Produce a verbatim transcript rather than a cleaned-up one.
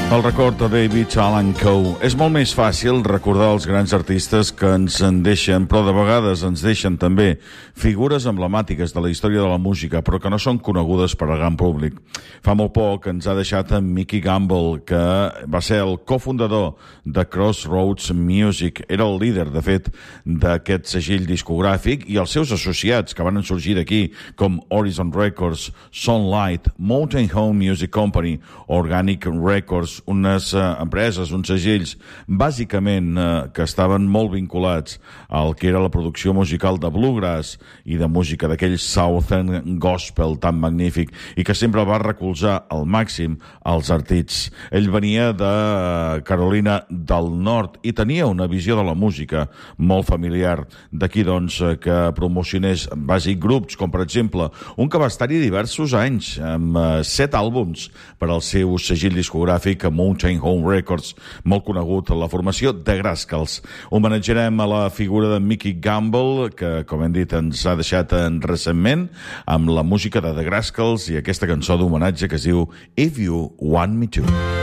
El record de David Allan Coe. És molt més fàcil recordar els grans artistes que ens en deixen, però de vegades ens deixen també figures emblemàtiques de la història de la música, però que no són conegudes per al gran públic. Fa molt poc ens ha deixat en Mickey Gamble, que va ser el cofundador de Crossroads Music. Era el líder, de fet, d'aquest segell discogràfic, i els seus associats, que van sorgir d'aquí, com Horizon Records, Sunlight, Mountain Home Music Company, Organic Records, unes eh, empreses, uns segells, bàsicament eh, que estaven molt vinculats al que era la producció musical de bluegrass i de música d'aquell Southern Gospel tan magnífic, i que sempre va recolzar al màxim els artists. Ell venia de Carolina del Nord i tenia una visió de la música molt familiar. D'aquí, doncs, que promocionés bàsic grups, com per exemple un que va estar-hi diversos anys, amb eh, set àlbums per al seu segell discogràfic Mountain Home Records, molt conegut, la formació de Grascals. Homenatjarem a la figura de Mickey Gamble, que, com hem dit, ens ha deixat en recentment, amb la música de The Grascals i aquesta cançó d'homenatge que es diu If You Want Me To.